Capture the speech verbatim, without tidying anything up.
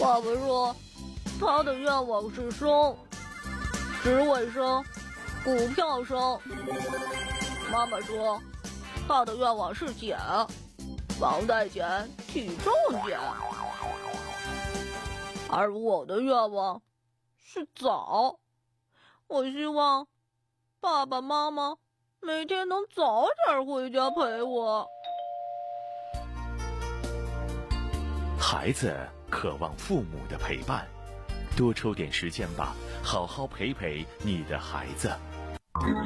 爸爸说他的愿望是生，职位升，股票升。妈妈说他的愿望是减，房贷减，体重减。而我的愿望是早，我希望爸爸妈妈每天能早点回家陪我。 孩子渴望父母的陪伴，多抽点时间吧，好好陪陪你的孩子。